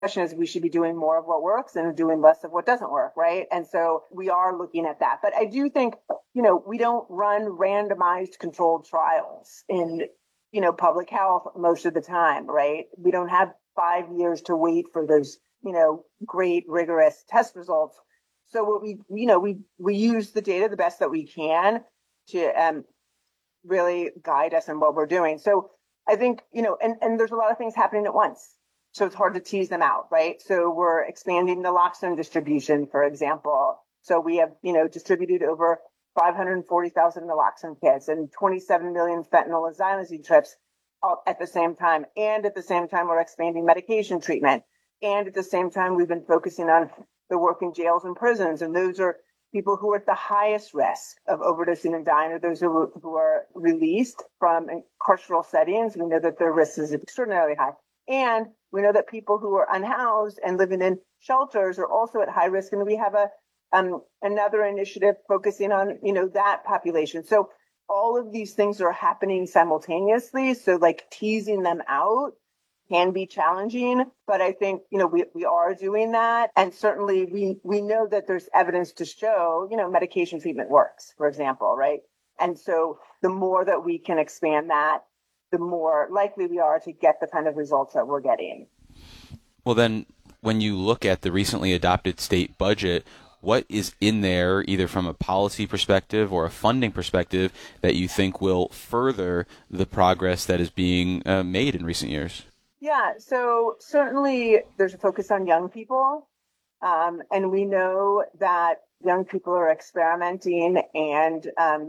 is we should be doing more of what works and doing less of what doesn't work, right? And so we are looking at that. But I do think, we don't run randomized controlled trials in, public health most of the time, right? We don't have 5 years to wait for those, great rigorous test results. So what we use the data the best that we can to really guide us in what we're doing. So I think, and there's a lot of things happening at once. So it's hard to tease them out, right? So we're expanding naloxone distribution, for example. So we have, distributed over 540,000 naloxone kits and 27 million fentanyl and xylazine trips all at the same time. And at the same time, we're expanding medication treatment. And at the same time, we've been focusing on the work in jails and prisons. And those are people who are at the highest risk of overdosing and dying, are those who are released from carceral settings. We know that their risk is extraordinarily high. And we know that people who are unhoused and living in shelters are also at high risk. And we have another initiative focusing on, that population. So all of these things are happening simultaneously. So like teasing them out can be challenging, but I think, we are doing that. And certainly we know that there's evidence to show, medication treatment works, for example, right? And so the more that we can expand that, the more likely we are to get the kind of results that we're getting. Well, then, when you look at the recently adopted state budget, what is in there, either from a policy perspective or a funding perspective, that you think will further the progress that is being made in recent years? Yeah, so certainly there's a focus on young people. And we know that young people are experimenting and,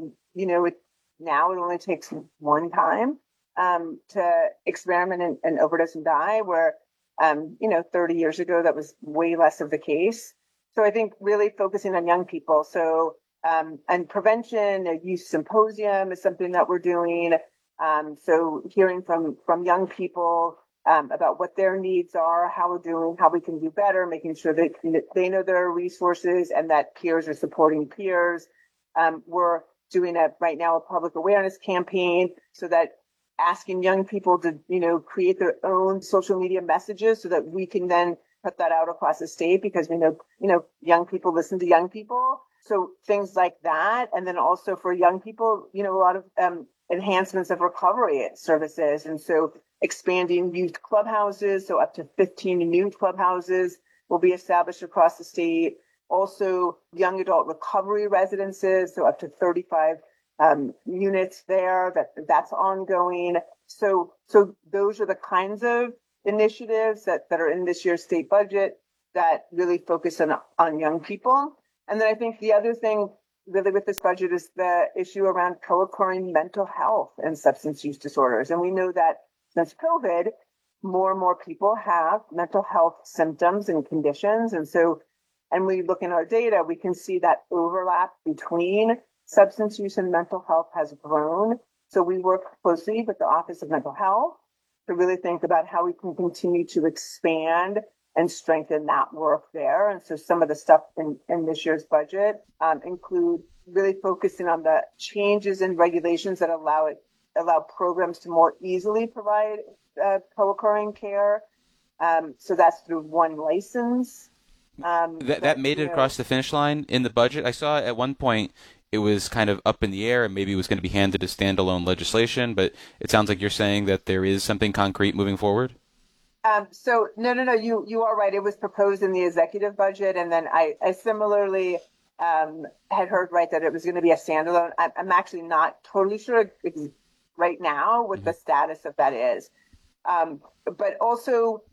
now it only takes one time to experiment and overdose and die, where, 30 years ago, that was way less of the case. So I think really focusing on young people. So, and prevention, a youth symposium is something that we're doing. So hearing from young people about what their needs are, how we're doing, how we can do better, making sure that they know there are resources and that peers are supporting peers. We're doing right now a public awareness campaign so that asking young people to, create their own social media messages so that we can then put that out across the state, because we know, young people listen to young people. So things like that. And then also for young people, a lot of enhancements of recovery services. And so expanding youth clubhouses. So up to 15 new clubhouses will be established across the state. Also young adult recovery residences. So up to 35 units there, that's ongoing. So those are the kinds of initiatives that are in this year's state budget that really focus on young people. And then I think the other thing really with this budget is the issue around co-occurring mental health and substance use disorders. And we know that since COVID, more and more people have mental health symptoms and conditions. And we look in our data, we can see that overlap between substance use and mental health has grown. So we work closely with the Office of Mental Health to really think about how we can continue to expand and strengthen that work there. And so some of the stuff in this year's budget include really focusing on the changes in regulations that allow programs to more easily provide co-occurring care. So that's through one license. That made it across the finish line in the budget. I saw at one point it was kind of up in the air and maybe it was going to be handed as standalone legislation, but it sounds like you're saying that there is something concrete moving forward. So no, you are right. It was proposed in the executive budget, and then I similarly had heard that it was going to be a standalone. I'm actually not totally sure right now what the status of that is, but also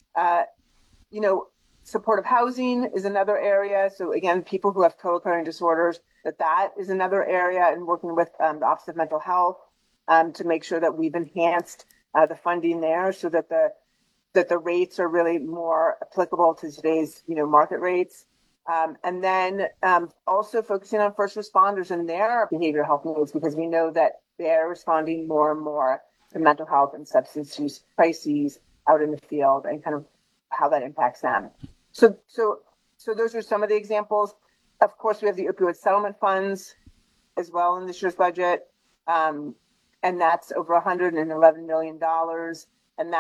supportive housing is another area. So again, people who have co-occurring disorders, that is another area, and working with the Office of Mental Health to make sure that we've enhanced the funding there so that the rates are really more applicable to today's, market rates. And then also focusing on first responders and their behavioral health needs, because we know that they're responding more and more to mental health and substance use crises out in the field and kind of how that impacts them. So those are some of the examples. Of course, we have the opioid settlement funds as well in this year's budget. And that's over $111 million. And that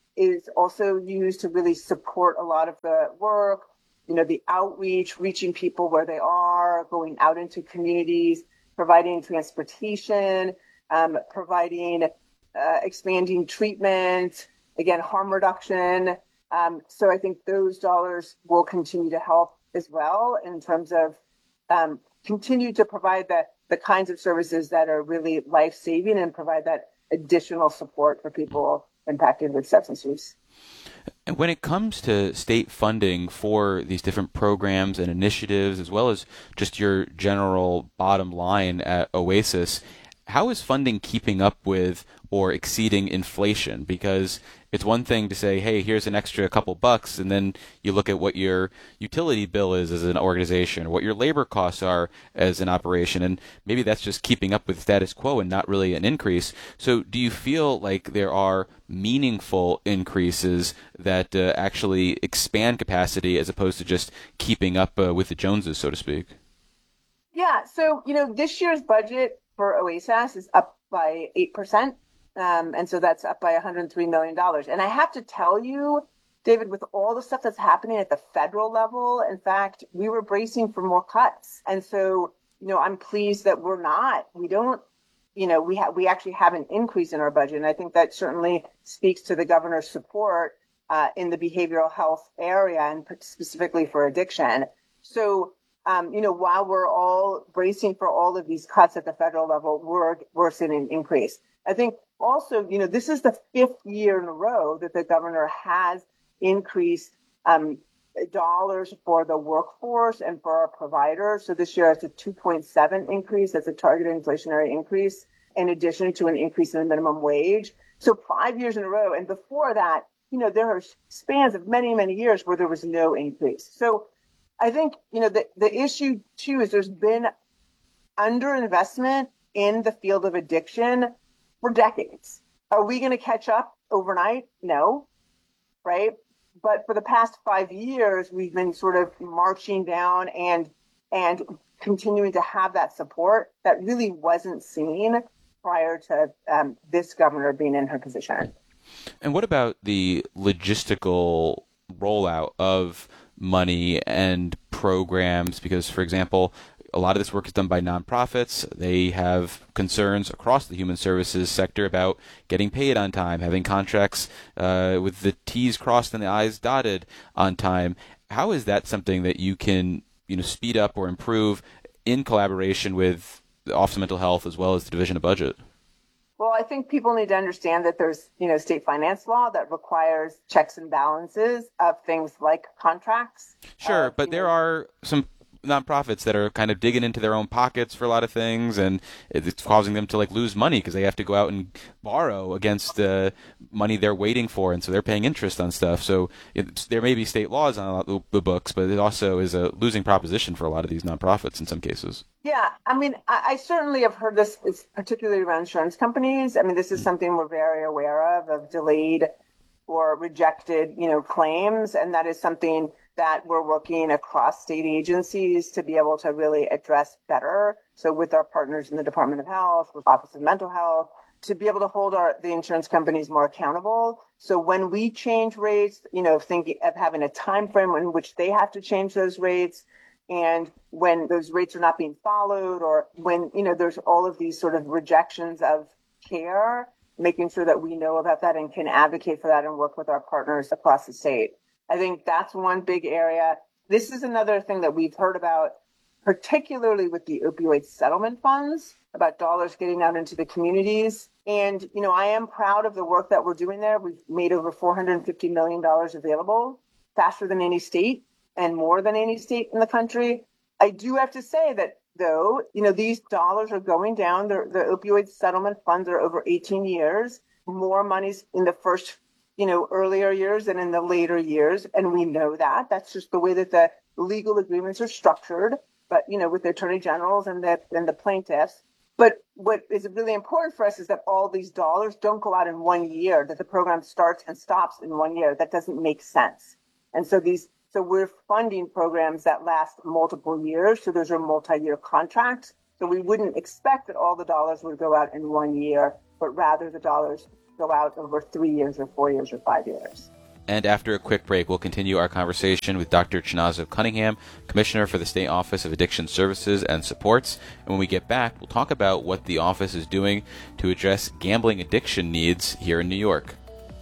is also used to really support a lot of the work, the outreach, reaching people where they are, going out into communities, providing transportation, providing expanding treatment, again, harm reduction. So I think those dollars will continue to help as well in terms of continue to provide the kinds of services that are really life-saving and provide that additional support for people impacted with substance use. And when it comes to state funding for these different programs and initiatives, as well as just your general bottom line at Oasis, how is funding keeping up with or exceeding inflation? Because it's one thing to say, hey, here's an extra couple bucks, and then you look at what your utility bill is as an organization, or what your labor costs are as an operation, and maybe that's just keeping up with status quo and not really an increase. So do you feel like there are meaningful increases that actually expand capacity as opposed to just keeping up with the Joneses, so to speak? Yeah, so, this year's budget for OASAS is up by 8%. And so that's up by $103 million. And I have to tell you, David, with all the stuff that's happening at the federal level, in fact, we were bracing for more cuts. And so, I'm pleased that we don't, we actually have an increase in our budget. And I think that certainly speaks to the governor's support in the behavioral health area and specifically for addiction. So, while we're all bracing for all of these cuts at the federal level, we're seeing an increase. I think also, this is the 5th year in a row that the governor has increased dollars for the workforce and for our providers. So this year it's a 2.7 increase. That's a targeted inflationary increase in addition to an increase in the minimum wage. So 5 years in a row. And before that, there are spans of many, many years where there was no increase. So I think, the issue too is there's been underinvestment in the field of addiction for decades. Are we going to catch up overnight? No, right? But for the past 5 years, we've been sort of marching down and continuing to have that support that really wasn't seen prior to this governor being in her position. And what about the logistical rollout of money and programs? Because, for example, a lot of this work is done by nonprofits. They have concerns across the human services sector about getting paid on time, having contracts with the T's crossed and the I's dotted on time. How is that something that you can, speed up or improve in collaboration with the Office of Mental Health as well as the Division of Budget? Well, I think people need to understand that there's, state finance law that requires checks and balances of things like contracts. Sure, but there are some nonprofits that are kind of digging into their own pockets for a lot of things, and it's causing them to lose money because they have to go out and borrow against the money they're waiting for, and so they're paying interest on stuff. So there may be state laws on a lot of the books, but it also is a losing proposition for a lot of these nonprofits in some cases. Yeah, I mean, I certainly have heard this, it's particularly around insurance companies. I mean, this is something we're very aware of delayed or rejected, claims, and that is something that we're working across state agencies to be able to really address better. So with our partners in the Department of Health, with Office of Mental Health, to be able to hold the insurance companies more accountable. So when we change rates, thinking of having a time frame in which they have to change those rates, and when those rates are not being followed, or when, there's all of these sort of rejections of care, making sure that we know about that and can advocate for that and work with our partners across the state. I think that's one big area. This is another thing that we've heard about, particularly with the opioid settlement funds, about dollars getting out into the communities. And, I am proud of the work that we're doing there. We've made over $450 million available, faster than any state and more than any state in the country. I do have to say that, though, these dollars are going down. The opioid settlement funds are over 18 years. More money's in the first earlier years than in the later years. And we know that. That's just the way that the legal agreements are structured, but, with the attorney generals and the plaintiffs. But what is really important for us is that all these dollars don't go out in 1 year, that the program starts and stops in 1 year. That doesn't make sense. And so we're funding programs that last multiple years. So those are multi-year contracts. So we wouldn't expect that all the dollars would go out in 1 year, but rather the dollars go out over 3 years or 4 years or 5 years. And after a quick break, we'll continue our conversation with Dr. Chinazo Cunningham, Commissioner for the State Office of Addiction Services and Supports. And when we get back, we'll talk about what the office is doing to address gambling addiction needs here in New York.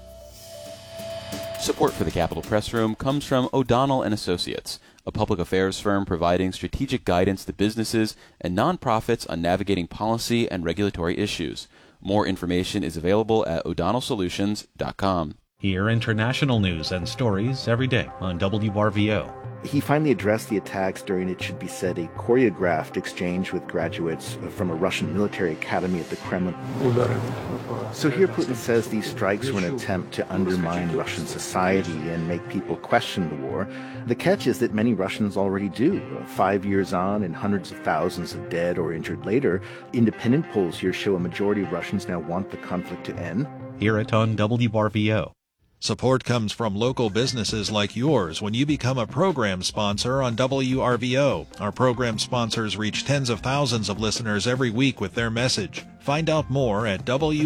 Support for the Capitol Press Room comes from O'Donnell & Associates, a public affairs firm providing strategic guidance to businesses and nonprofits on navigating policy and regulatory issues. More information is available at o'donnellsolutions.com. Hear international news and stories every day on WRVO. He finally addressed the attacks during, it should be said, a choreographed exchange with graduates from a Russian military academy at the Kremlin. So here Putin says these strikes were an attempt to undermine Russian society and make people question the war. The catch is that many Russians already do. 5 years on and hundreds of thousands of dead or injured later, independent polls here show a majority of Russians now want the conflict to end. Hear it on WRVO. Support comes from local businesses like yours when you become a program sponsor on WRVO. Our program sponsors reach tens of thousands of listeners every week with their message. Find out more at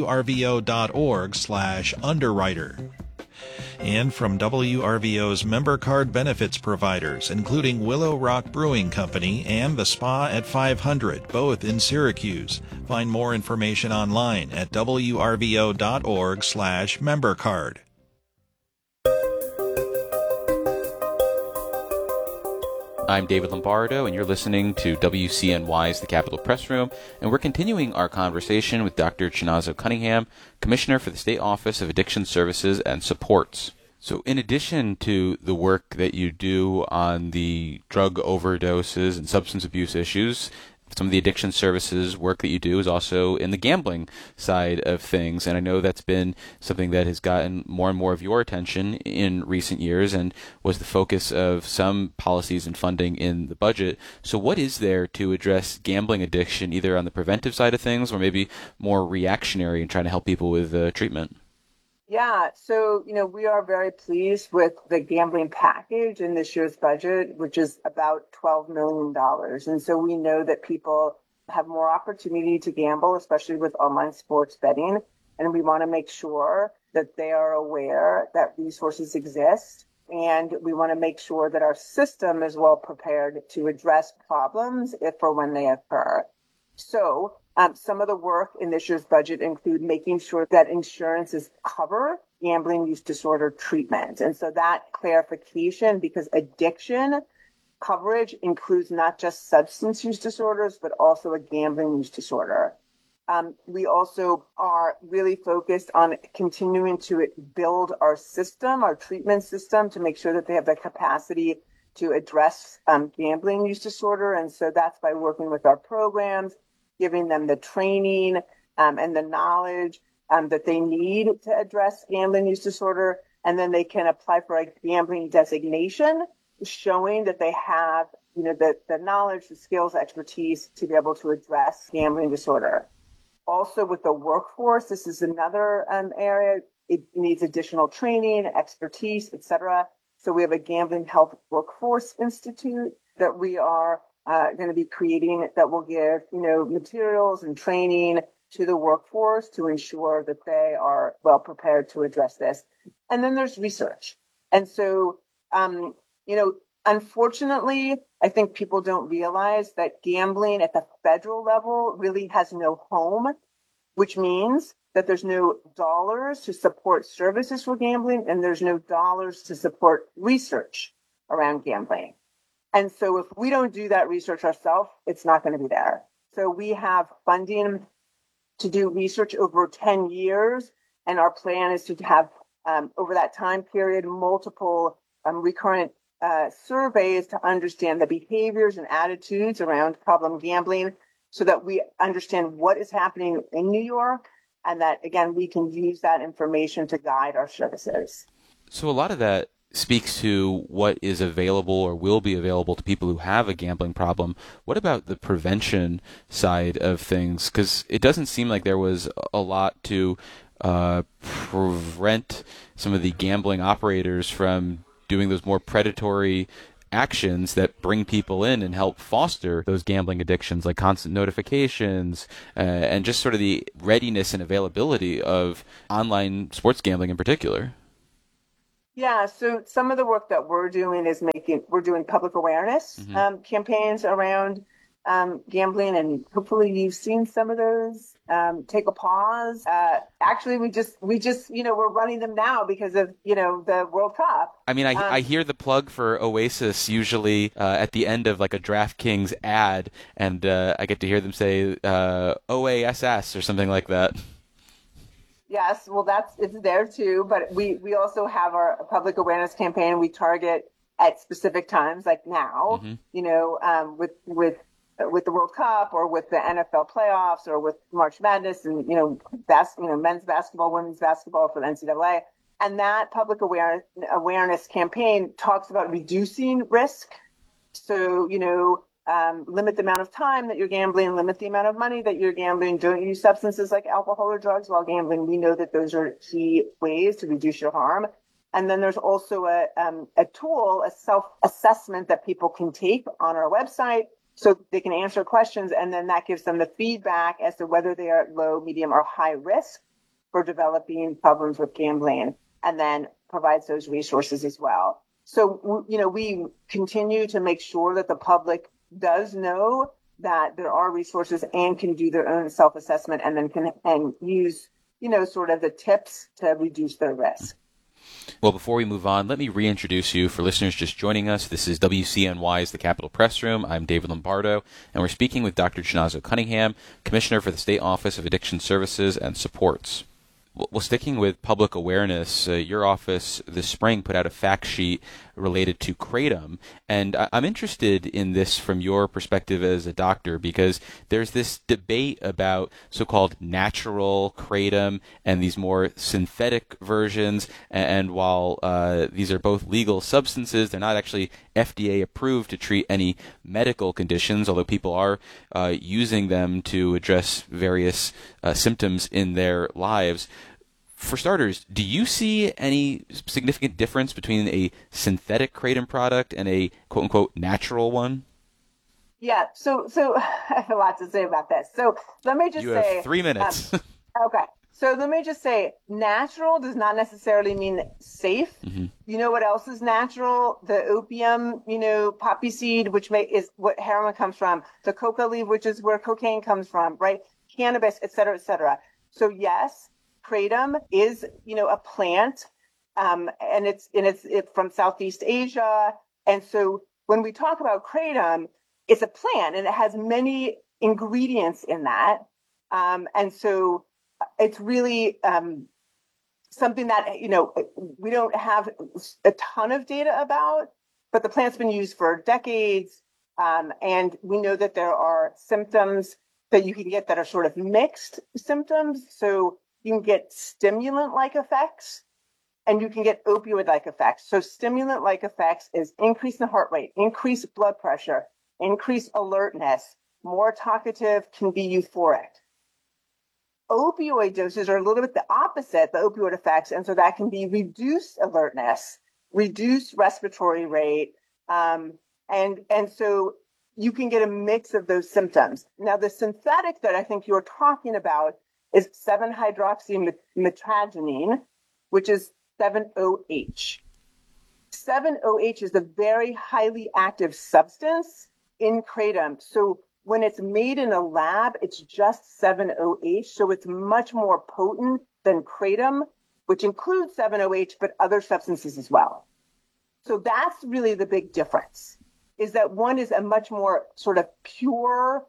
wrvo.org/underwriter. And from WRVO's member card benefits providers, including Willow Rock Brewing Company and the Spa at 500, both in Syracuse. Find more information online at wrvo.org/membercard. I'm David Lombardo, and you're listening to WCNY's The Capitol Press Room, and we're continuing our conversation with Dr. Chinazo Cunningham, Commissioner for the State Office of Addiction Services and Supports. So in addition to the work that you do on the drug overdoses and substance abuse issues, some of the addiction services work that you do is also in the gambling side of things. And I know that's been something that has gotten more and more of your attention in recent years and was the focus of some policies and funding in the budget. So what is there to address gambling addiction, either on the preventive side of things or maybe more reactionary and trying to help people with treatment? Yeah, so, we are very pleased with the gambling package in this year's budget, which is about $12 million. And so we know that people have more opportunity to gamble, especially with online sports betting. And we want to make sure that they are aware that resources exist. And we want to make sure that our system is well prepared to address problems if or when they occur. So some of the work in this year's budget include making sure that insurances cover gambling use disorder treatment. And so that clarification, because addiction coverage includes not just substance use disorders, but also a gambling use disorder. We also are really focused on continuing to build our system, our treatment system, to make sure that they have the capacity to address gambling use disorder. And so that's by working with our programs, giving them the training and the knowledge that they need to address gambling use disorder. And then they can apply for a gambling designation, showing that they have, the knowledge, the skills, expertise to be able to address gambling disorder. Also with the workforce, this is another area. It needs additional training, expertise, etc. So we have a Gambling Health Workforce Institute that we are going to be creating that will give, materials and training to the workforce to ensure that they are well prepared to address this. And then there's research. And so, unfortunately, I think people don't realize that gambling at the federal level really has no home, which means that there's no dollars to support services for gambling, and there's no dollars to support research around gambling. And so if we don't do that research ourselves, it's not going to be there. So we have funding to do research over 10 years, and our plan is to have, over that time period, multiple recurrent surveys to understand the behaviors and attitudes around problem gambling so that we understand what is happening in New York, and that, again, we can use that information to guide our services. So a lot of that speaks to what is available or will be available to people who have a gambling problem. What about the prevention side of things? Because it doesn't seem like there was a lot to prevent some of the gambling operators from doing those more predatory actions that bring people in and help foster those gambling addictions, like constant notifications and just sort of the readiness and availability of online sports gambling in particular. Yeah, so some of the work that we're doing is we're doing public awareness campaigns around gambling, and hopefully you've seen some of those. Take a pause. Actually, we just we're running them now because of the World Cup. I mean, I hear the plug for Oasis usually at the end of like a DraftKings ad, and I get to hear them say OASS or something like that. Yes, well, it's there too, but we also have our public awareness campaign. We target at specific times, like now, with the World Cup or with the NFL playoffs or with March Madness and men's basketball, women's basketball for the NCAA. And that public awareness campaign talks about reducing risk. So, limit the amount of time that you're gambling, limit the amount of money that you're gambling, don't use substances like alcohol or drugs while gambling. We know that those are key ways to reduce your harm. And then there's also a tool, a self-assessment that people can take on our website so they can answer questions, and then that gives them the feedback as to whether they are at low, medium, or high risk for developing problems with gambling, and then provides those resources as well. So, we continue to make sure that the public does know that there are resources and can do their own self-assessment and then can use, sort of the tips to reduce their risk. Well, before we move on, let me reintroduce you for listeners just joining us. This is WCNY's The Capitol Press Room. I'm David Lombardo, and we're speaking with Dr. Chinazo Cunningham, Commissioner for the State Office of Addiction Services and Supports. Well, sticking with public awareness, your office this spring put out a fact sheet related to kratom, and I'm interested in this from your perspective as a doctor, because there's this debate about so-called natural kratom and these more synthetic versions, and while these are both legal substances, they're not actually FDA approved to treat any medical conditions, although people are using them to address various symptoms in their lives. For starters, do you see any significant difference between a synthetic kratom product and a quote-unquote natural one? Yeah, so I have a lot to say about this. So let me just say... You have 3 minutes. Okay, so let me just say, natural does not necessarily mean safe. Mm-hmm. You know what else is natural? The opium, poppy seed, which is what heroin comes from. The coca leaf, which is where cocaine comes from, right? Cannabis, et cetera, et cetera. So yes, kratom is, a plant, and it's from Southeast Asia. And so when we talk about kratom, it's a plant and it has many ingredients in that. And so it's really something that, we don't have a ton of data about, but the plant's been used for decades. And we know that there are symptoms that you can get that are sort of mixed symptoms. So you can get stimulant-like effects and you can get opioid-like effects. So stimulant-like effects is increase in heart rate, increased blood pressure, increased alertness, more talkative, can be euphoric. Opioid doses are a little bit the opposite, the opioid effects, and so that can be reduced alertness, reduced respiratory rate, and so you can get a mix of those symptoms. Now, the synthetic that I think you're talking about is 7-hydroxymetragynine, which is 7-OH. 7-OH is a very highly active substance in kratom. So when it's made in a lab, it's just 7-OH. So it's much more potent than kratom, which includes 7-OH, but other substances as well. So that's really the big difference, is that one is a much more sort of pure,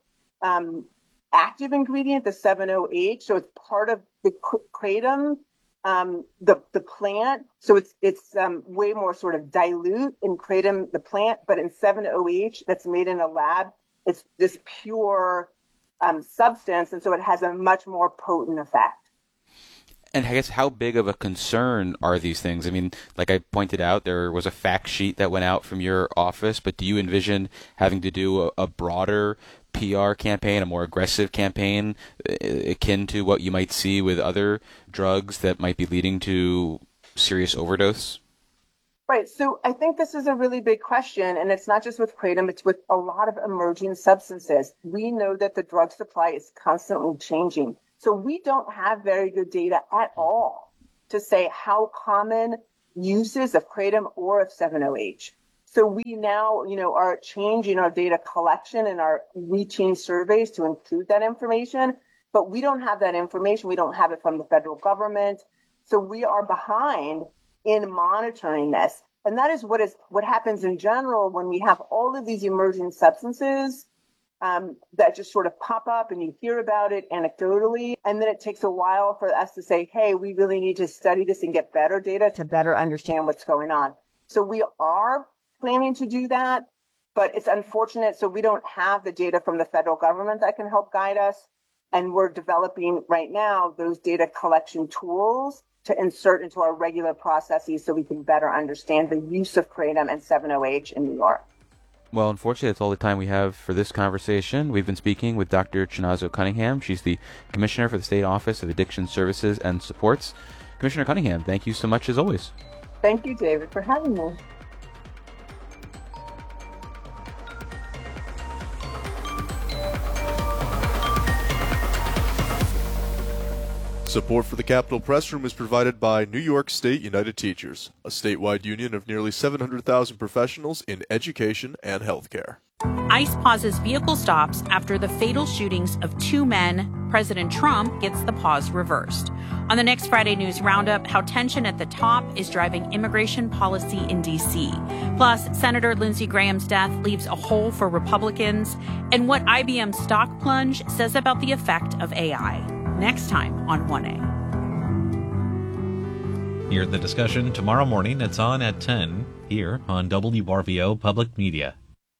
active ingredient, the 7-OH. So it's part of the kratom, the plant. So it's way more sort of dilute in kratom, the plant, but in 7-OH that's made in a lab, it's this pure substance. And so it has a much more potent effect. And I guess how big of a concern are these things? I mean, like I pointed out, there was a fact sheet that went out from your office, but do you envision having to do a broader PR campaign, a more aggressive campaign, akin to what you might see with other drugs that might be leading to serious overdose? Right. So I think this is a really big question, and it's not just with kratom, it's with a lot of emerging substances. We know that the drug supply is constantly changing. So we don't have very good data at all to say how common uses of kratom or of 7-OH. So we now, are changing our data collection and our routine surveys to include that information, but we don't have that information. We don't have it from the federal government. So we are behind in monitoring this. And that is what happens in general when we have all of these emerging substances that just sort of pop up and you hear about it anecdotally. And then it takes a while for us to say, hey, we really need to study this and get better data to better understand what's going on. So we are planning to do that, but it's unfortunate. So we don't have the data from the federal government that can help guide us. And we're developing right now those data collection tools to insert into our regular processes so we can better understand the use of kratom and 7-OH in New York. Well, unfortunately, that's all the time we have for this conversation. We've been speaking with Dr. Chinazo Cunningham. She's the Commissioner for the State Office of Addiction Services and Supports. Commissioner Cunningham, thank you so much as always. Thank you, David, for having me. Support for the Capitol Press Room is provided by New York State United Teachers, a statewide union of nearly 700,000 professionals in education and healthcare. ICE pauses vehicle stops after the fatal shootings of two men. President Trump gets the pause reversed. On the next Friday News Roundup, how tension at the top is driving immigration policy in D.C. Plus, Senator Lindsey Graham's death leaves a hole for Republicans, and what IBM's stock plunge says about the effect of AI. Next time on 1A. Hear the discussion tomorrow morning. It's on at 10 here on WRVO Public Media.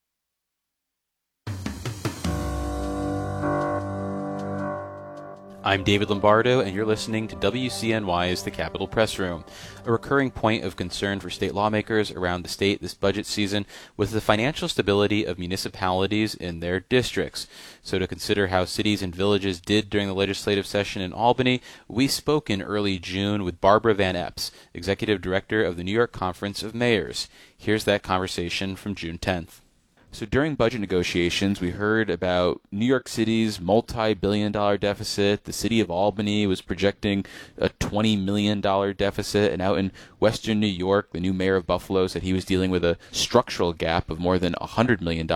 I'm David Lombardo, and you're listening to WCNY's The Capitol Press Room. A recurring point of concern for state lawmakers around the state this budget season was the financial stability of municipalities in their districts. So to consider how cities and villages did during the legislative session in Albany, we spoke in early June with Barbara Van Epps, Executive Director of the New York Conference of Mayors. Here's that conversation from June 10th. So during budget negotiations, we heard about New York City's multi-billion-dollar deficit. The city of Albany was projecting a $20 million deficit. And out in western New York, the new mayor of Buffalo said he was dealing with a structural gap of more than $100 million.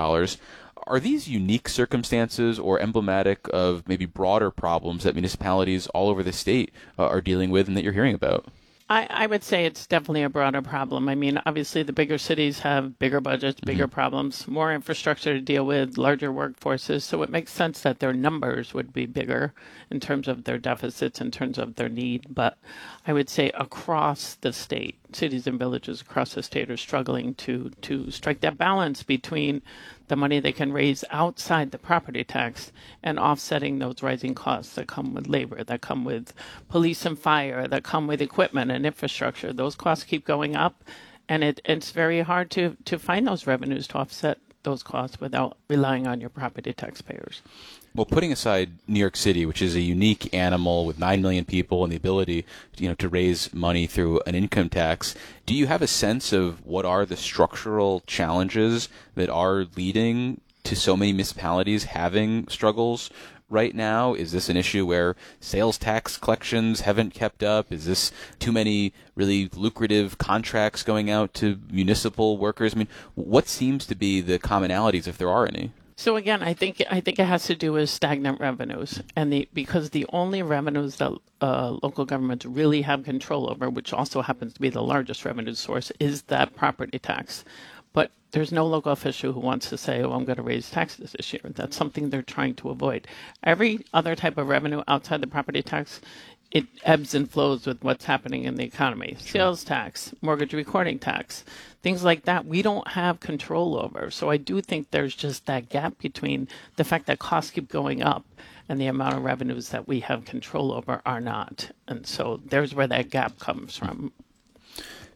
Are these unique circumstances or emblematic of maybe broader problems that municipalities all over the state are dealing with and that you're hearing about? I would say it's definitely a broader problem. I mean, obviously, the bigger cities have bigger budgets, bigger problems, more infrastructure to deal with, larger workforces. So it makes sense that their numbers would be bigger in terms of their deficits, in terms of their need. But I would say across the state, cities and villages across the state are struggling to strike that balance between the money they can raise outside the property tax and offsetting those rising costs that come with labor, that come with police and fire, that come with equipment and infrastructure. Those costs keep going up, and it's very hard to find those revenues to offset those costs without relying on your property taxpayers. Well, putting aside New York City, which is a unique animal with 9 million people and the ability, to raise money through an income tax, do you have a sense of what are the structural challenges that are leading to so many municipalities having struggles right now? Is this an issue where sales tax collections haven't kept up? Is this too many really lucrative contracts going out to municipal workers? I mean, what seems to be the commonalities, if there are any? So again, I think it has to do with stagnant revenues, and because the only revenues that local governments really have control over, which also happens to be the largest revenue source, is that property tax. But there's no local official who wants to say, oh, I'm going to raise taxes this year. That's something they're trying to avoid. Every other type of revenue outside the property tax, it ebbs and flows with what's happening in the economy. Sure. Sales tax, mortgage recording tax, things like that we don't have control over. So I do think there's just that gap between the fact that costs keep going up and the amount of revenues that we have control over are not. And so there's where that gap comes from.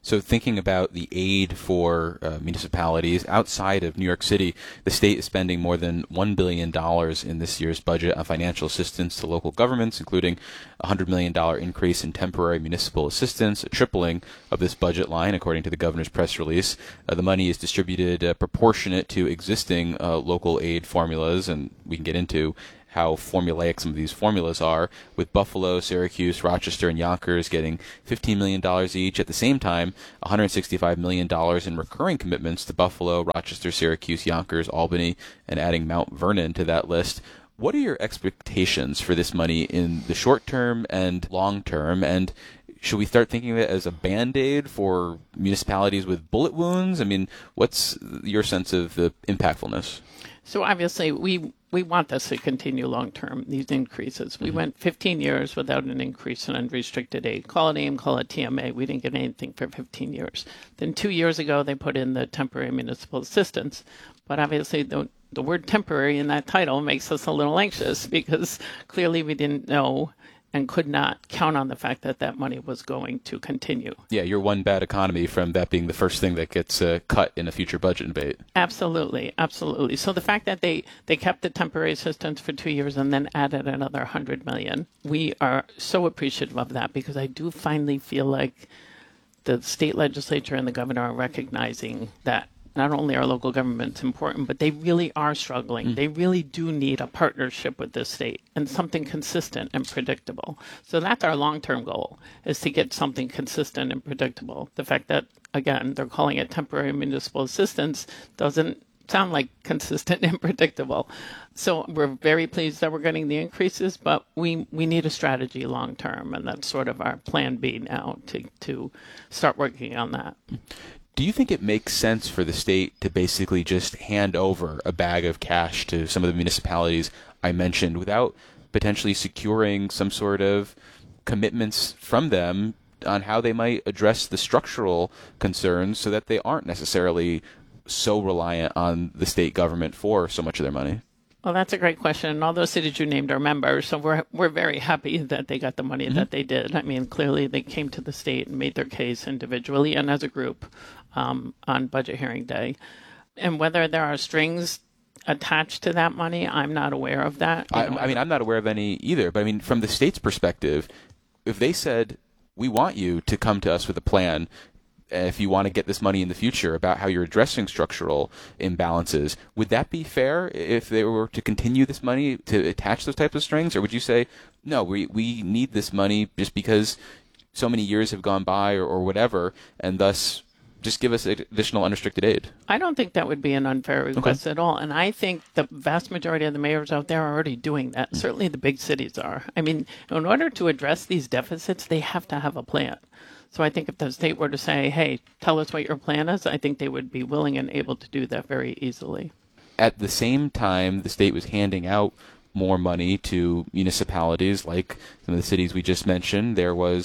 So thinking about the aid for municipalities outside of New York City, the state is spending more than $1 billion in this year's budget on financial assistance to local governments, including a $100 million increase in temporary municipal assistance, a tripling of this budget line, according to the governor's press release. The money is distributed proportionate to existing local aid formulas, and we can get into how formulaic some of these formulas are, with Buffalo, Syracuse, Rochester, and Yonkers getting $15 million each. At the same time, $165 million in recurring commitments to Buffalo, Rochester, Syracuse, Yonkers, Albany, and adding Mount Vernon to that list. What are your expectations for this money in the short term and long term? And should we start thinking of it as a Band-Aid for municipalities with bullet wounds? I mean, what's your sense of the impactfulness? So obviously, we want this to continue long-term, these increases. We went 15 years without an increase in unrestricted aid. Call it AIM, call it TMA. We didn't get anything for 15 years. Then 2 years ago, they put in the temporary municipal assistance. But obviously, the word temporary in that title makes us a little anxious because clearly we didn't know and could not count on the fact that that money was going to continue. Yeah, you're one bad economy from that being the first thing that gets cut in a future budget debate. Absolutely, absolutely. So the fact that they kept the temporary assistance for 2 years and then added another $100 million, we are so appreciative of that because I do finally feel like the state legislature and the governor are recognizing that not only are local governments important, but they really are struggling. They really do need a partnership with the state and something consistent and predictable. So that's our long-term goal, is to get something consistent and predictable. The fact that, again, they're calling it temporary municipal assistance doesn't sound like consistent and predictable. So we're very pleased that we're getting the increases, but we need a strategy long-term, and that's sort of our plan B now to start working on that. Do you think it makes sense for the state to basically just hand over a bag of cash to some of the municipalities I mentioned without potentially securing some sort of commitments from them on how they might address the structural concerns so that they aren't necessarily so reliant on the state government for so much of their money? Well, that's a great question. And all those cities you named are members, so we're very happy that they got the money that they did. I mean, clearly they came to the state and made their case individually and as a group on budget hearing day. And whether there are strings attached to that money, I'm not aware of that. I mean, I'm not aware of any either. But I mean, from the state's perspective, if they said, we want you to come to us with a plan if you want to get this money in the future about how you're addressing structural imbalances, would that be fair if they were to continue this money to attach those types of strings? Or would you say, no, we need this money just because so many years have gone by or whatever, and thus just give us additional unrestricted aid? I don't think that would be an unfair request at all. And I think the vast majority of the mayors out there are already doing that. Certainly the big cities are. I mean, in order to address these deficits, they have to have a plan. So I think if the state were to say, hey, tell us what your plan is, I think they would be willing and able to do that very easily. At the same time, the state was handing out more money to municipalities like some of the cities we just mentioned. There was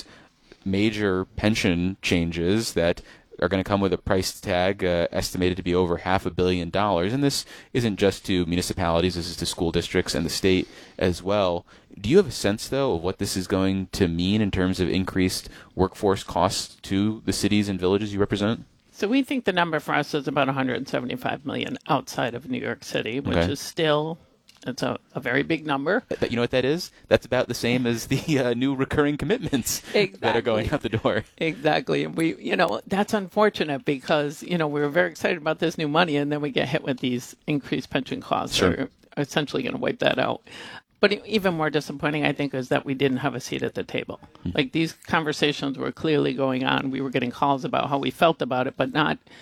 major pension changes that are going to come with a price tag estimated to be over $500 million. And this isn't just to municipalities, this is to school districts and the state as well. Do you have a sense, though, of what this is going to mean in terms of increased workforce costs to the cities and villages you represent? So we think the number for us is about $175 million outside of New York City, which is still, it's a very big number. But you know what that is? That's about the same as the new recurring commitments that are going out the door. Exactly. And that's unfortunate because, we were very excited about this new money and then we get hit with these increased pension costs. Sure. Are essentially going to wipe that out. But even more disappointing, I think, is that we didn't have a seat at the table. Like, these conversations were clearly going on. We were getting calls about how we felt about it, but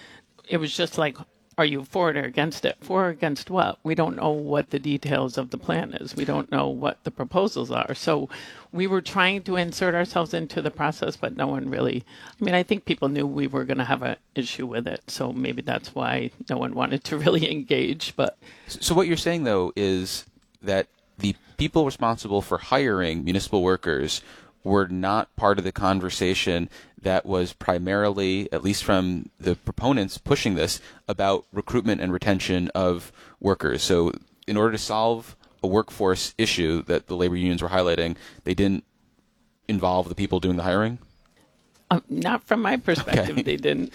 it was just like, are you for it or against it? For or against what? We don't know what the details of the plan is. We don't know what the proposals are. So we were trying to insert ourselves into the process, but no one really, I think people knew we were going to have an issue with it. So maybe that's why no one wanted to really engage. But so what you're saying, though, is that the people responsible for hiring municipal workers were not part of the conversation that was primarily, at least from the proponents pushing this, about recruitment and retention of workers. So in order to solve a workforce issue that the labor unions were highlighting, they didn't involve the people doing the hiring? Not from my perspective, they didn't.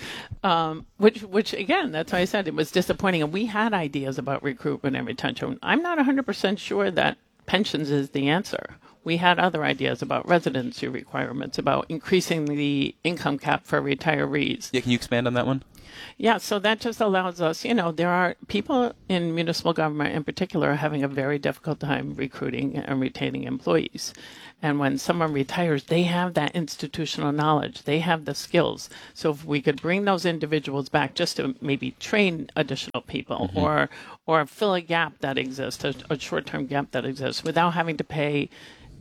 Which again, that's why I said it was disappointing. And we had ideas about recruitment and retention. I'm not 100% sure that pensions is the answer. We had other ideas about residency requirements, about increasing the income cap for retirees. Yeah, can you expand on that one? Yeah, so that just allows us, there are people in municipal government in particular are having a very difficult time recruiting and retaining employees. And when someone retires, they have that institutional knowledge. They have the skills. So if we could bring those individuals back just to maybe train additional people or fill a gap that exists, a short-term gap that exists without having to pay,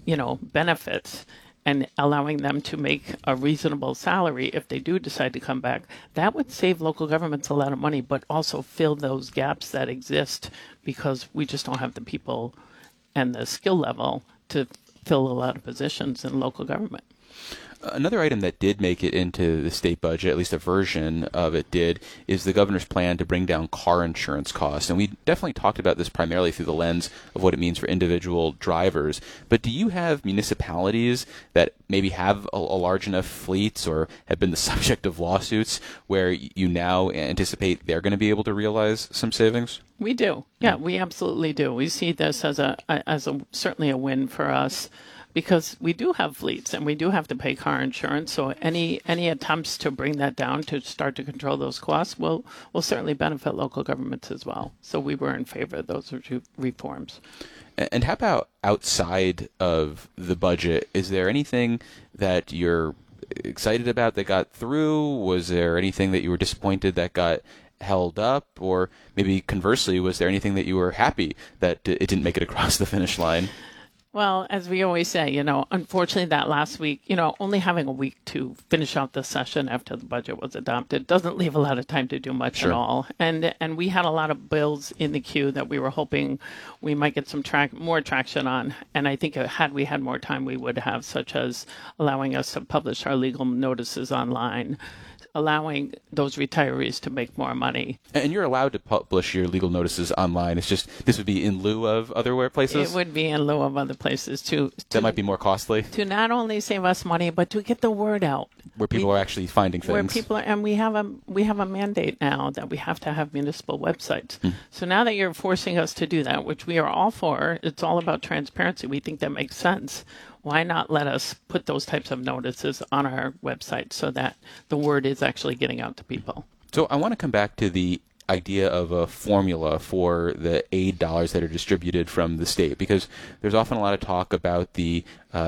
benefits, and allowing them to make a reasonable salary if they do decide to come back, that would save local governments a lot of money, but also fill those gaps that exist because we just don't have the people and the skill level to fill a lot of positions in local government. Another item that did make it into the state budget, at least a version of it did, is the governor's plan to bring down car insurance costs. And we definitely talked about this primarily through the lens of what it means for individual drivers. But do you have municipalities that maybe have a large enough fleets or have been the subject of lawsuits where you now anticipate they're going to be able to realize some savings? We do. Yeah, we absolutely do. We see this as certainly a win for us, because we do have fleets and we do have to pay car insurance. So any attempts to bring that down to start to control those costs will certainly benefit local governments as well. So we were in favor of those reforms. And how about outside of the budget? Is there anything that you're excited about that got through? Was there anything that you were disappointed that got held up? Or maybe conversely, was there anything that you were happy that it didn't make it across the finish line? Well, as we always say, unfortunately that last week, only having a week to finish out the session after the budget was adopted doesn't leave a lot of time to do much at all. And we had a lot of bills in the queue that we were hoping we might get some more traction on. And I think had we had more time, we would have, such as allowing us to publish our legal notices online, allowing those retirees to make more money. And you're allowed to publish your legal notices online. It's just this would be in lieu of other places? It would be in lieu of other places too. That might be more costly. To not only save us money, but to get the word out. Where people are actually finding things. Where people are, and we have a mandate now that we have to have municipal websites. So now that you're forcing us to do that, which we are all for, it's all about transparency. We think that makes sense. Why not let us put those types of notices on our website so that the word is actually getting out to people? So I want to come back to the idea of a formula for the aid dollars that are distributed from the state, because there's often a lot of talk about the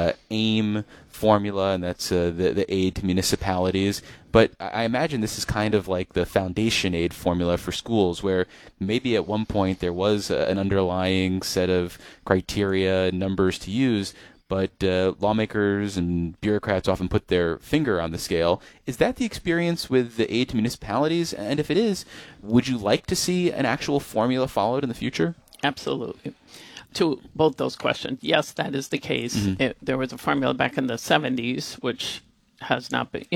AIM formula, and that's the aid to municipalities. But I imagine this is kind of like the foundation aid formula for schools, where maybe at one point there was an underlying set of criteria, numbers to use, but lawmakers and bureaucrats often put their finger on the scale. Is that the experience with the aid to municipalities? And if it is, would you like to see an actual formula followed in the future? Absolutely. To both those questions, yes, that is the case. There was a formula back in the 70s, which has not been,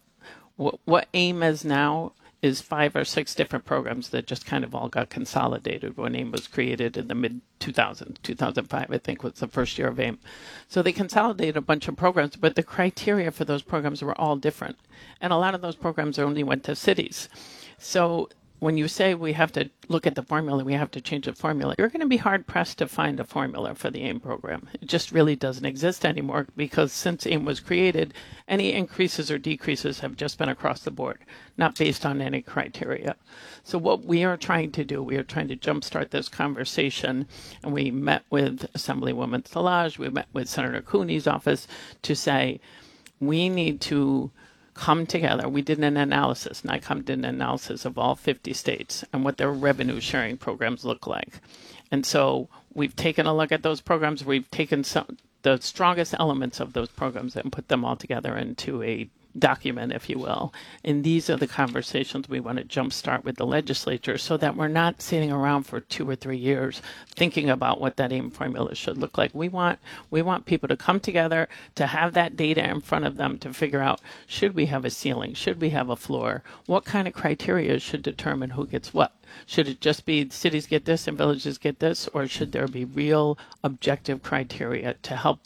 what AIM is now is 5 or 6 different programs that just kind of all got consolidated when AIM was created in the mid-2000s. 2005, I think, was the first year of AIM. So they consolidated a bunch of programs, but the criteria for those programs were all different. And a lot of those programs only went to cities. So when you say we have to look at the formula, we have to change the formula, you're going to be hard-pressed to find a formula for the AIM program. It just really doesn't exist anymore, because since AIM was created, any increases or decreases have just been across the board, not based on any criteria. So what we are trying to do, we are trying to jumpstart this conversation, and we met with Assemblywoman Szilagyi, we met with Senator Cooney's office to say we need to come together. We did an analysis, NICOM did an analysis of all 50 states and what their revenue sharing programs look like. And so we've taken a look at those programs. We've taken the strongest elements of those programs and put them all together into a document, if you will. And these are the conversations we want to jumpstart with the legislature, so that we're not sitting around for 2 or 3 years thinking about what that AIM formula should look like. We want people to come together, to have that data in front of them, to figure out, should we have a ceiling? Should we have a floor? What kind of criteria should determine who gets what? Should it just be cities get this and villages get this, or should there be real objective criteria to help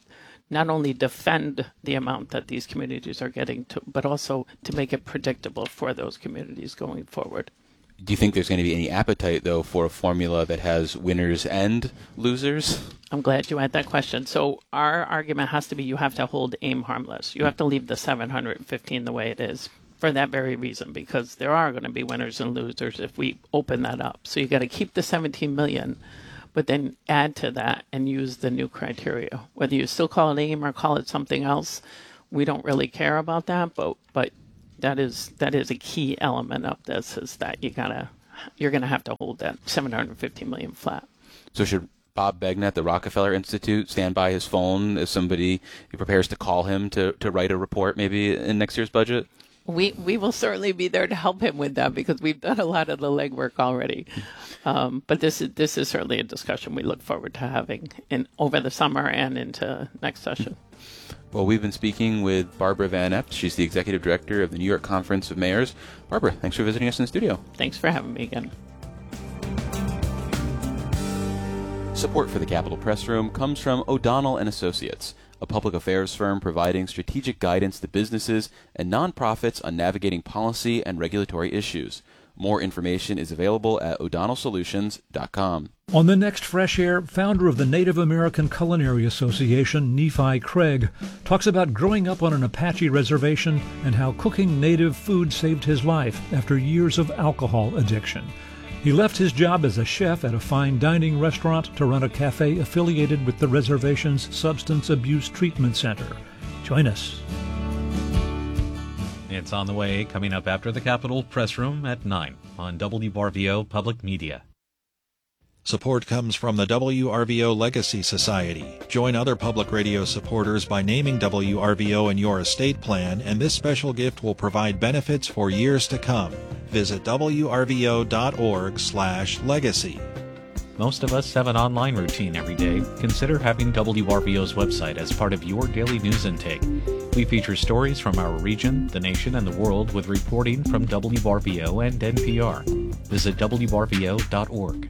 not only defend the amount that these communities are getting, but also to make it predictable for those communities going forward. Do you think there's going to be any appetite, though, for a formula that has winners and losers? I'm glad you had that question. So our argument has to be you have to hold AIM harmless. You have to leave the 715 the way it is for that very reason, because there are going to be winners and losers if we open that up. So you got to keep the 17 million, but then add to that and use the new criteria. Whether you still call it AIM or call it something else, we don't really care about that, but that is a key element of this, is that you're gonna have to hold that 750 million flat. So should Bob Begna at the Rockefeller Institute stand by his phone as somebody who prepares to call him to write a report maybe in next year's budget? We will certainly be there to help him with that, because we've done a lot of the legwork already. But this is certainly a discussion we look forward to having over the summer and into next session. Well, we've been speaking with Barbara Van Ept. She's the executive director of the New York Conference of Mayors. Barbara, thanks for visiting us in the studio. Thanks for having me again. Support for the Capitol Press Room comes from O'Donnell & Associates, a public affairs firm providing strategic guidance to businesses and nonprofits on navigating policy and regulatory issues. More information is available at o'donnellsolutions.com. On the next Fresh Air, founder of the Native American Culinary Association, Nephi Craig, talks about growing up on an Apache reservation and how cooking native food saved his life after years of alcohol addiction. He left his job as a chef at a fine dining restaurant to run a cafe affiliated with the reservation's Substance Abuse Treatment Center. Join us. It's on the way, coming up after the Capitol Press Room at 9 on WRVO Public Media. Support comes from the WRVO Legacy Society. Join other public radio supporters by naming WRVO in your estate plan, and this special gift will provide benefits for years to come. Visit wrvo.org/legacy. Most of us have an online routine every day. Consider having WRVO's website as part of your daily news intake. We feature stories from our region, the nation, and the world with reporting from WRVO and NPR. Visit wrvo.org.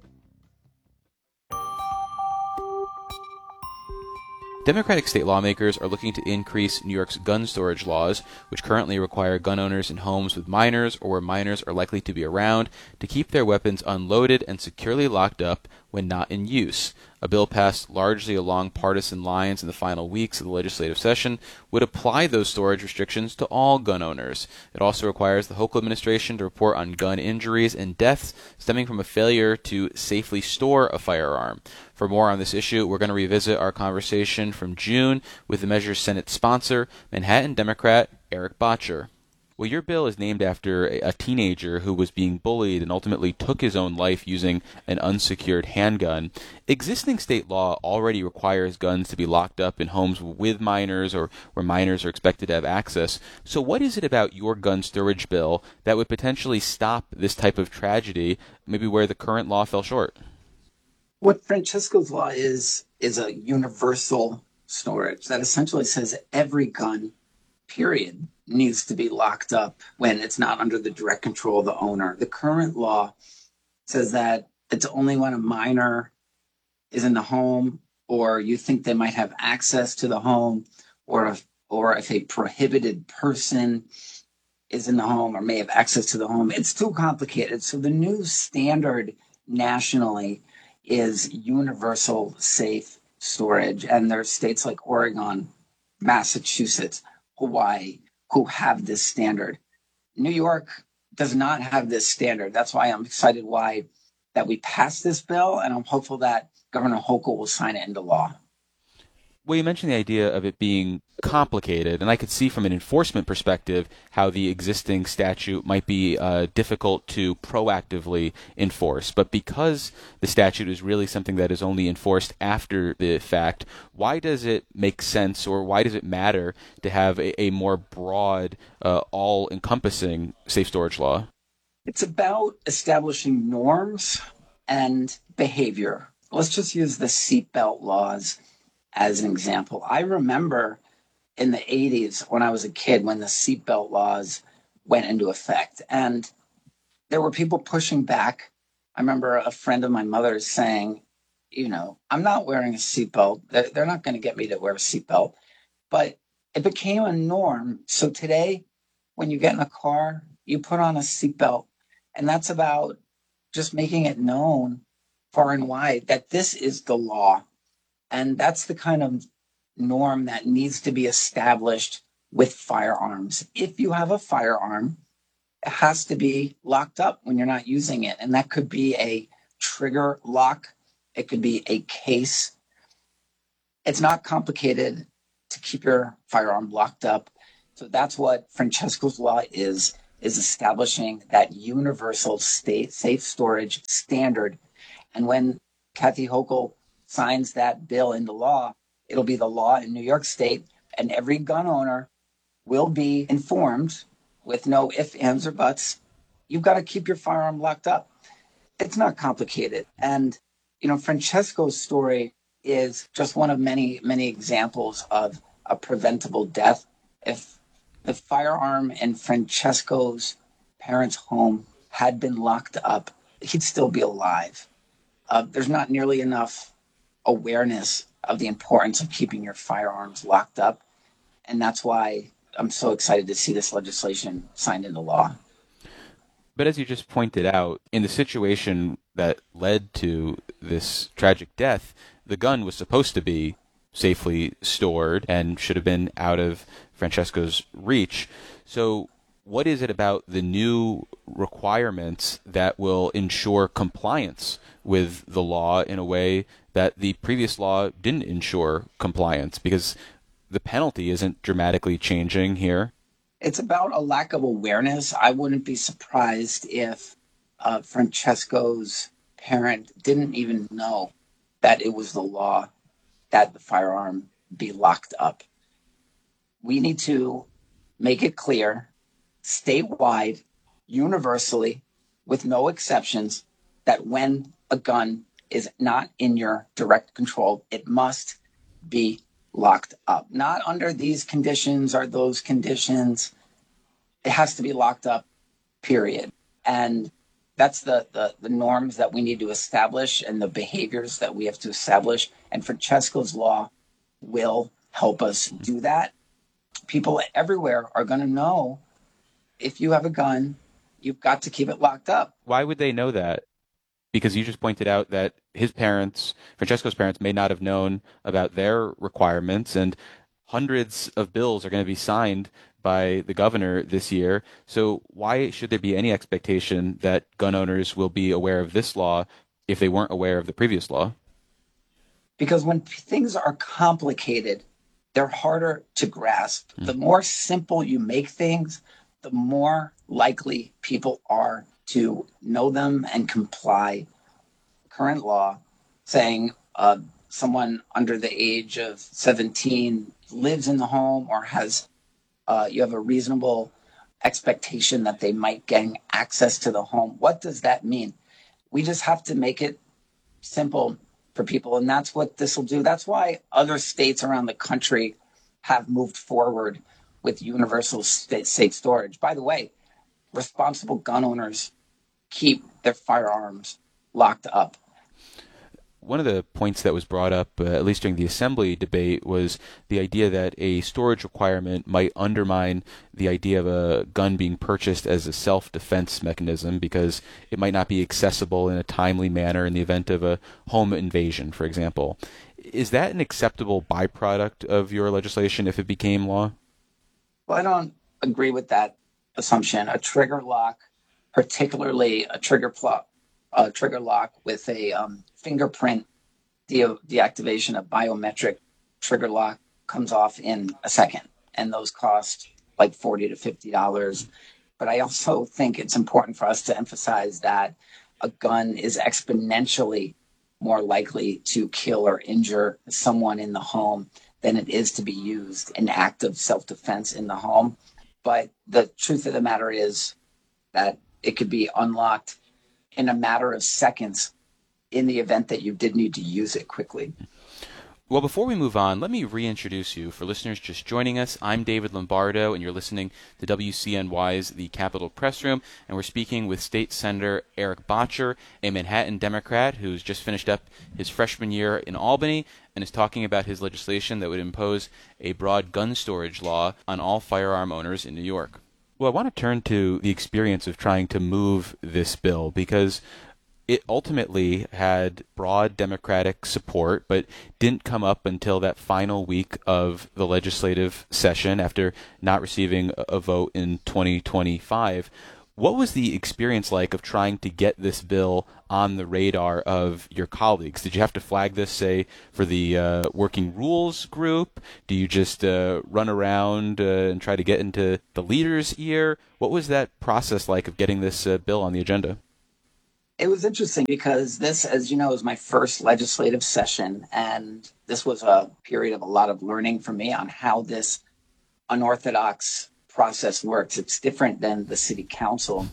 Democratic state lawmakers are looking to increase New York's gun storage laws, which currently require gun owners in homes with minors or where minors are likely to be around to keep their weapons unloaded and securely locked up when not in use. A bill passed largely along partisan lines in the final weeks of the legislative session would apply those storage restrictions to all gun owners. It also requires the Hochul administration to report on gun injuries and deaths stemming from a failure to safely store a firearm. For more on this issue, we're going to revisit our conversation from June with the measure's Senate sponsor, Manhattan Democrat Eric Bottcher. Well, your bill is named after a teenager who was being bullied and ultimately took his own life using an unsecured handgun. Existing state law already requires guns to be locked up in homes with minors or where minors are expected to have access. So what is it about your gun storage bill that would potentially stop this type of tragedy, maybe where the current law fell short? What Francesco's law is a universal storage that essentially says every gun, period, needs to be locked up when it's not under the direct control of the owner. The current law says that it's only when a minor is in the home or you think they might have access to the home, or if a prohibited person is in the home or may have access to the home. It's too complicated. So the new standard nationally is universal safe storage. And there are states like Oregon, Massachusetts, Hawaii, who have this standard. New York does not have this standard. That's why I'm excited that we passed this bill, and I'm hopeful that Governor Hochul will sign it into law. Well, you mentioned the idea of it being complicated, and I could see from an enforcement perspective how the existing statute might be difficult to proactively enforce. But because the statute is really something that is only enforced after the fact, why does it make sense, or why does it matter to have a more broad, all-encompassing safe storage law? It's about establishing norms and behavior. Let's just use the seatbelt laws as an example. I remember in the 80s when I was a kid when the seatbelt laws went into effect, and there were people pushing back. I remember a friend of my mother's saying, I'm not wearing a seatbelt. They're not going to get me to wear a seatbelt. But it became a norm. So today, when you get in a car, you put on a seatbelt. And that's about just making it known far and wide that this is the law. And that's the kind of norm that needs to be established with firearms. If you have a firearm, it has to be locked up when you're not using it. And that could be a trigger lock. It could be a case. It's not complicated to keep your firearm locked up. So that's what Francesco's Law is establishing that universal state safe storage standard. And when Kathy Hochul signs that bill into law, it'll be the law in New York State, and every gun owner will be informed with no ifs, ands, or buts. You've got to keep your firearm locked up. It's not complicated. And, Francesco's story is just one of many, many examples of a preventable death. If the firearm in Francesco's parents' home had been locked up, he'd still be alive. There's not nearly enough awareness of the importance of keeping your firearms locked up. And that's why I'm so excited to see this legislation signed into law. But as you just pointed out, in the situation that led to this tragic death, the gun was supposed to be safely stored and should have been out of Francesco's reach. So what is it about the new requirements that will ensure compliance with the law in a way that the previous law didn't ensure compliance? Because the penalty isn't dramatically changing here. It's about a lack of awareness. I wouldn't be surprised if Francesco's parent didn't even know that it was the law that the firearm be locked up. We need to make it clear, statewide, universally, with no exceptions, that when a gun is not in your direct control, it must be locked up. Not under these conditions or those conditions. It has to be locked up, period. And that's the norms that we need to establish and the behaviors that we have to establish. And Francesco's Law will help us do that. People everywhere are going to know if you have a gun, you've got to keep it locked up. Why would they know that? Because you just pointed out that his parents, Francesco's parents, may not have known about their requirements, and hundreds of bills are going to be signed by the governor this year. So why should there be any expectation that gun owners will be aware of this law if they weren't aware of the previous law? Because when things are complicated, they're harder to grasp. The more simple you make things, the more likely people are to know them and comply. Current law saying someone under the age of 17 lives in the home or has you have a reasonable expectation that they might gain access to the home. What does that mean? We just have to make it simple for people, and that's what this will do. That's why other states around the country have moved forward with universal safe storage. By the way, responsible gun owners keep their firearms locked up. One of the points that was brought up, at least during the assembly debate, was the idea that a storage requirement might undermine the idea of a gun being purchased as a self-defense mechanism because it might not be accessible in a timely manner in the event of a home invasion, for example. Is that an acceptable byproduct of your legislation if it became law? Well, I don't agree with that assumption. A trigger lock, particularly a trigger lock with a fingerprint deactivation, a biometric trigger lock, comes off in a second, and those cost like $40 to $50. But I also think it's important for us to emphasize that a gun is exponentially more likely to kill or injure someone in the home than it is to be used in active self-defense in the home. But the truth of the matter is that it could be unlocked in a matter of seconds in the event that you did need to use it quickly. Well, before we move on, let me reintroduce you. For listeners just joining us, I'm David Lombardo, and you're listening to WCNY's The Capitol Press Room, and we're speaking with State Senator Eric Bottcher, a Manhattan Democrat who's just finished up his freshman year in Albany and is talking about his legislation that would impose a broad gun storage law on all firearm owners in New York. Well, I want to turn to the experience of trying to move this bill, because it ultimately had broad Democratic support, but didn't come up until that final week of the legislative session after not receiving a vote in 2025. What was the experience like of trying to get this bill on the radar of your colleagues? Did you have to flag this, say, for the Working Rules group? Do you just run around and try to get into the leader's ear? What was that process like of getting this bill on the agenda? It was interesting because this, as you know, is my first legislative session, and this was a period of a lot of learning for me on how this unorthodox process works. It's different than the city council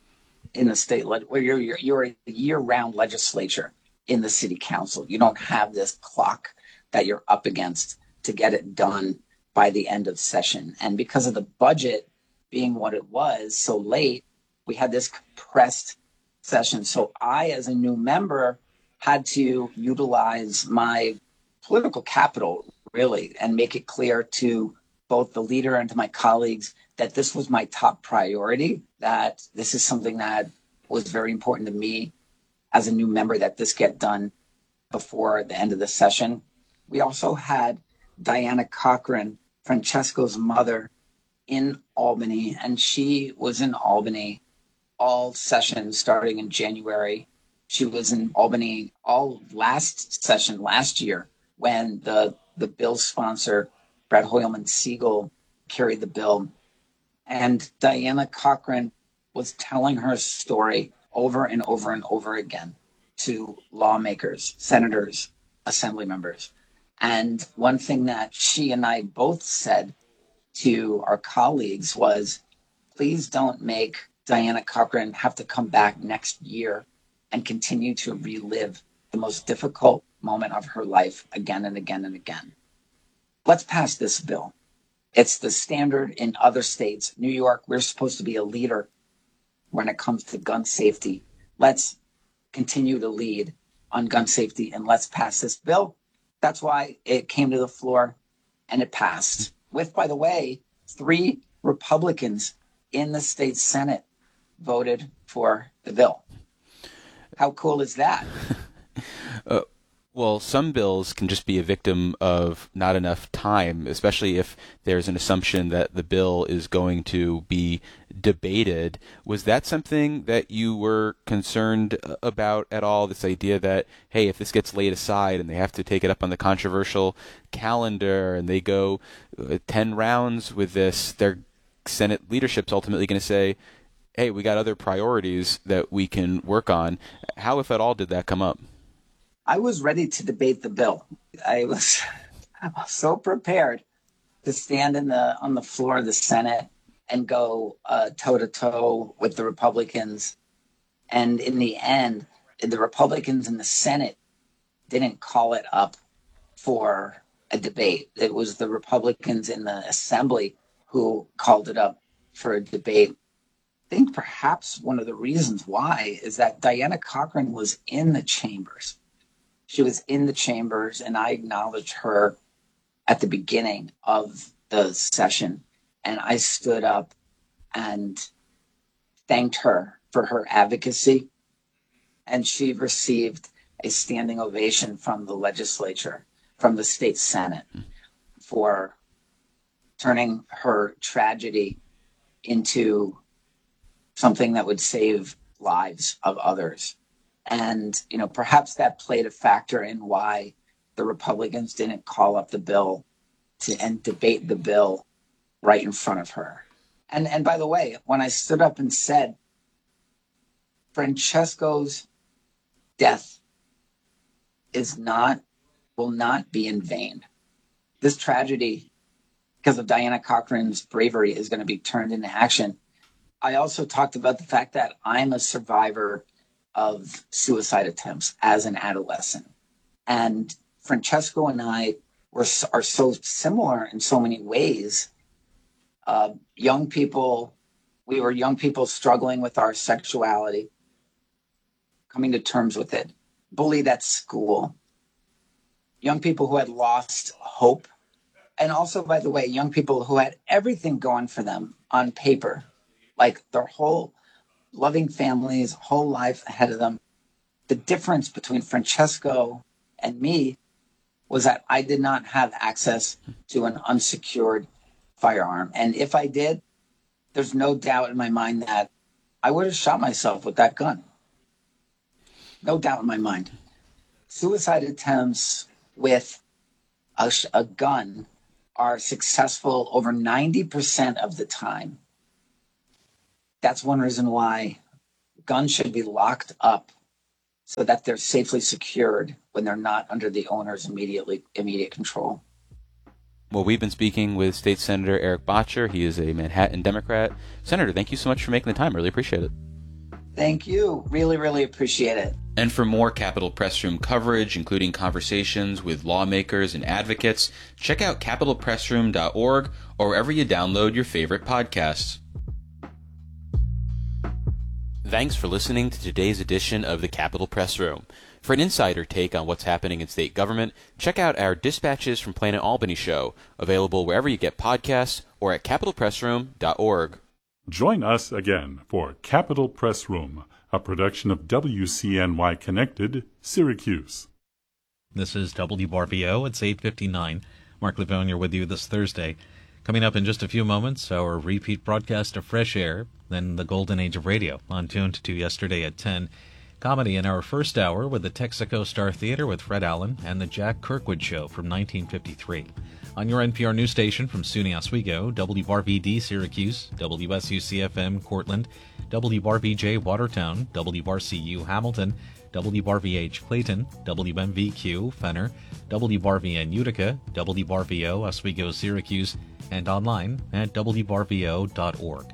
in the state, where you're a year-round legislature in the city council. You don't have this clock that you're up against to get it done by the end of session. And because of the budget being what it was so late, we had this compressed session. So I, as a new member, had to utilize my political capital, really, and make it clear to both the leader and to my colleagues that this was my top priority, that this is something that was very important to me as a new member, that this get done before the end of the session. We also had Diana Cochran, Francesco's mother, in Albany, and she was in Albany all sessions starting in January. She was in Albany all last session last year when the bill sponsor, Brad Hoylman Siegel, carried the bill. And Diana Cochran was telling her story over and over and over again to lawmakers, senators, assembly members. And one thing that she and I both said to our colleagues was, please don't make Diana Cochran have to come back next year and continue to relive the most difficult moment of her life again and again and again. Let's pass this bill. It's the standard in other states. New York, we're supposed to be a leader when it comes to gun safety. Let's continue to lead on gun safety, and let's pass this bill. That's why it came to the floor and it passed with, by the way, 3 Republicans in the state Senate voted for the bill. How cool is that? Well, some bills can just be a victim of not enough time, especially if there's an assumption that the bill is going to be debated. Was that something that you were concerned about at all, this idea that, hey, if this gets laid aside and they have to take it up on the controversial calendar and they go 10 rounds with this, their Senate leadership's ultimately going to say, hey, we got other priorities that we can work on. How, if at all, did that come up? I was ready to debate the bill. I was so prepared to stand on the floor of the Senate and go toe-to-toe with the Republicans. And in the end, the Republicans in the Senate didn't call it up for a debate. It was the Republicans in the Assembly who called it up for a debate. I think perhaps one of the reasons why is that Diana Cochran was in the chambers. She was in the chambers, and I acknowledged her at the beginning of the session. And I stood up and thanked her for her advocacy. And she received a standing ovation from the legislature, from the state Senate, for turning her tragedy into something that would save lives of others. And, you know, perhaps that played a factor in why the Republicans didn't call up the bill and debate the bill right in front of her. And by the way, when I stood up and said, Francesco's death will not be in vain. This tragedy, because of Diana Cochran's bravery, is going to be turned into action. I also talked about the fact that I'm a survivor of suicide attempts as an adolescent. And Francesco and I are so similar in so many ways. Young people, we were young people struggling with our sexuality, coming to terms with it, bullied at school, young people who had lost hope, and also, by the way, young people who had everything going for them on paper, like their whole loving families, whole life ahead of them. The difference between Francesco and me was that I did not have access to an unsecured firearm. And if I did, there's no doubt in my mind that I would have shot myself with that gun. No doubt in my mind. Suicide attempts with a gun are successful over 90% of the time. That's one reason why guns should be locked up so that they're safely secured when they're not under the owner's immediate control. Well, we've been speaking with State Senator Eric Bottcher. He is a Manhattan Democrat. Senator, thank you so much for making the time. Really appreciate it. Thank you. Really, really appreciate it. And for more Capitol Press Room coverage, including conversations with lawmakers and advocates, check out capitolpressroom.org or wherever you download your favorite podcasts. Thanks for listening to today's edition of the Capitol Press Room. For an insider take on what's happening in state government, check out our Dispatches from Planet Albany show, available wherever you get podcasts or at capitolpressroom.org. Join us again for Capitol Press Room, a production of WCNY Connected, Syracuse. This is WRVO. It's 8:59. Mark Livonia with you this Thursday. Coming up in just a few moments, our repeat broadcast of Fresh Air, then the Golden Age of Radio, on Tuned to Yesterday at 10. Comedy in our first hour with the Texaco Star Theater with Fred Allen and the Jack Kirkwood Show from 1953. On your NPR news station from SUNY Oswego, WRVD Syracuse, WSUCFM Cortland, WRVJ Watertown, WRCU Hamilton, WRVH Clayton, WMVQ Fenner, WRVN Utica, WRVO Oswego Syracuse, and online at WRVO.org.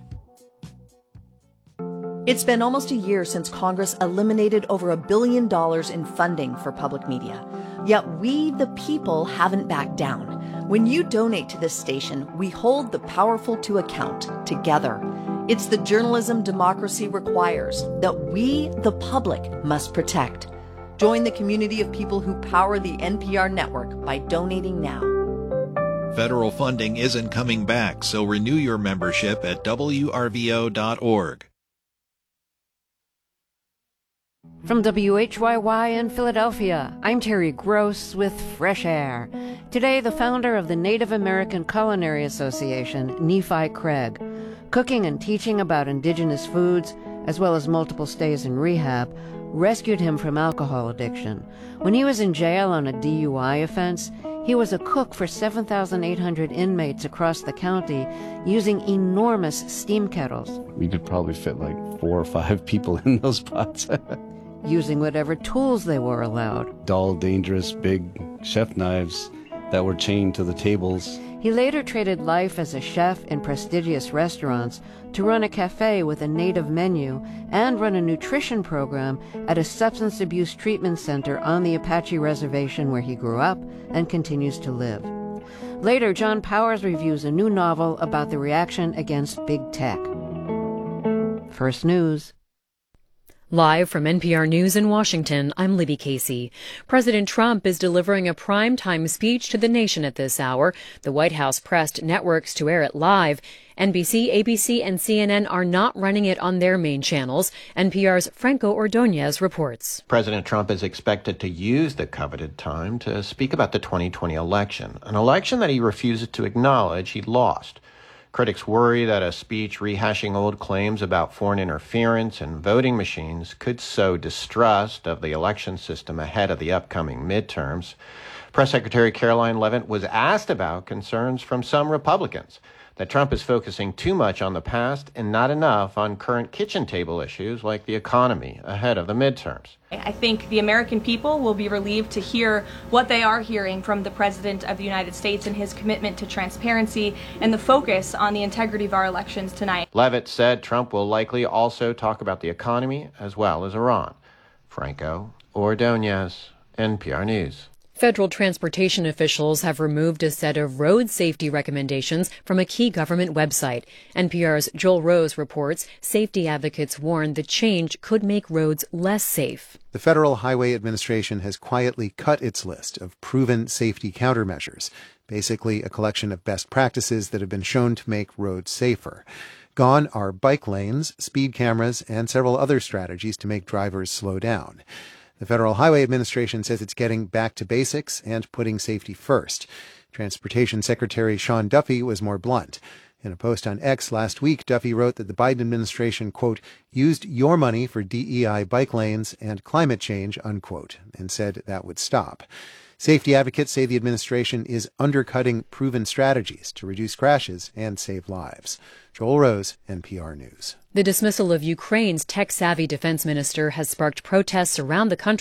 It's been almost a year since Congress eliminated over $1 billion in funding for public media. Yet we, the people, haven't backed down. When you donate to this station, we hold the powerful to account together. It's the journalism democracy requires that we, the public, must protect. Join the community of people who power the NPR network by donating now. Federal funding isn't coming back, so renew your membership at WRVO.org. From WHYY in Philadelphia, I'm Terry Gross with Fresh Air. Today, the founder of the Native American Culinary Association, Nephi Craig, cooking and teaching about indigenous foods, as well as multiple stays in rehab, rescued him from alcohol addiction. When he was in jail on a DUI offense, he was a cook for 7,800 inmates across the county using enormous steam kettles. We could probably fit like 4 or 5 people in those pots. Using whatever tools they were allowed. Dull, dangerous, big chef knives that were chained to the tables. He later traded life as a chef in prestigious restaurants to run a cafe with a native menu and run a nutrition program at a substance abuse treatment center on the Apache Reservation where he grew up and continues to live. Later, John Powers reviews a new novel about the reaction against big tech. First News. Live from NPR News in Washington, I'm Libby Casey. President Trump is delivering a prime-time speech to the nation at this hour. The White House pressed networks to air it live. NBC, ABC, and CNN are not running it on their main channels. NPR's Franco Ordonez reports. President Trump is expected to use the coveted time to speak about the 2020 election, an election that he refuses to acknowledge he lost. Critics worry that a speech rehashing old claims about foreign interference and voting machines could sow distrust of the election system ahead of the upcoming midterms. Press Secretary Caroline Leavitt was asked about concerns from some Republicans that Trump is focusing too much on the past and not enough on current kitchen table issues like the economy ahead of the midterms. I think the American people will be relieved to hear what they are hearing from the President of the United States and his commitment to transparency and the focus on the integrity of our elections tonight. Leavitt said Trump will likely also talk about the economy as well as Iran. Franco Ordonez, NPR News. Federal transportation officials have removed a set of road safety recommendations from a key government website. NPR's Joel Rose reports safety advocates warn the change could make roads less safe. The Federal Highway Administration has quietly cut its list of proven safety countermeasures, basically a collection of best practices that have been shown to make roads safer. Gone are bike lanes, speed cameras, and several other strategies to make drivers slow down. The Federal Highway Administration says it's getting back to basics and putting safety first. Transportation Secretary Sean Duffy was more blunt. In a post on X last week, Duffy wrote that the Biden administration, quote, used your money for DEI bike lanes and climate change, unquote, and said that would stop. Safety advocates say the administration is undercutting proven strategies to reduce crashes and save lives. Joel Rose, NPR News. The dismissal of Ukraine's tech-savvy defense minister has sparked protests around the country.